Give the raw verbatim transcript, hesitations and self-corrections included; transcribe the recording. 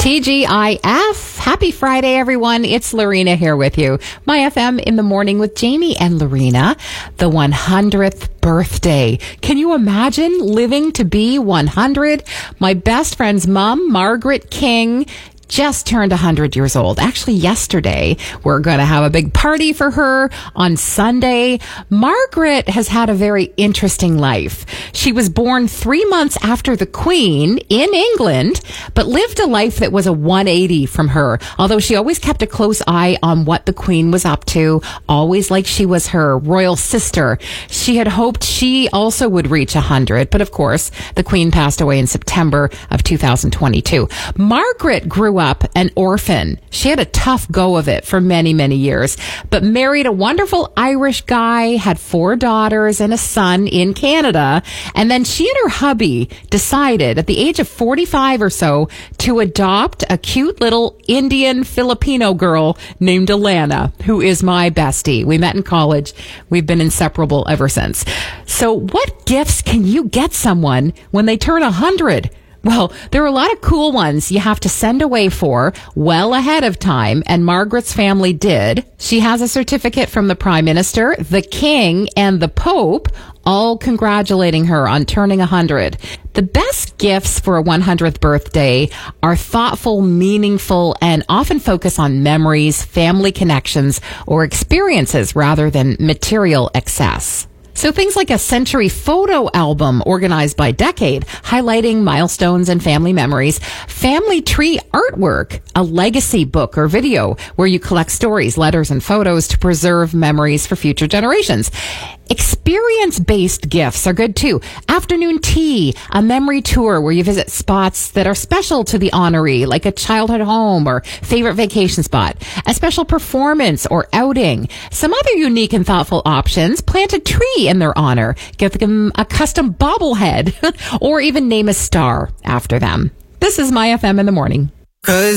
T G I F. Happy Friday, everyone. It's Lorena here with you. My F M in the morning with Jamie and Lorena. The one hundredth birthday. Can you imagine living to be one hundred? My best friend's mom, Margaret King, just turned one hundred years old. Actually, yesterday, we're going to have a big party for her on Sunday. Margaret has had a very interesting life. She was born three months after the Queen in England, but lived a life that was a one eighty from her. Although she always kept a close eye on what the Queen was up to, always like she was her royal sister. She had hoped she also would reach one hundred, but of course, the Queen passed away in September of two thousand twenty-two. Margaret grew up an orphan. She had a tough go of it for many, many years, but married a wonderful Irish guy, had four daughters and a son in Canada. And then she and her hubby decided at the age of forty-five or so to adopt a cute little Indian Filipino girl named Alana, who is my bestie. We met in college. We've been inseparable ever since. So what gifts can you get someone when they turn one hundred? Well, there are a lot of cool ones you have to send away for well ahead of time, and Margaret's family did. She has a certificate from the Prime Minister, the King, and the Pope, all congratulating her on turning one hundred. The best gifts for a one hundredth birthday are thoughtful, meaningful, and often focus on memories, family connections, or experiences rather than material excess. So things like a century photo album organized by decade, highlighting milestones and family memories, family tree artwork, a legacy book or video where you collect stories, letters, and photos to preserve memories for future generations. Experience-based gifts are good too. Afternoon tea, a memory tour where you visit spots that are special to the honoree, like a childhood home or favorite vacation spot, a special performance or outing. Some other unique and thoughtful options: plant a tree in their honor, give them a custom bobblehead, or even name a star after them. This is My F M in the morning. 'Cause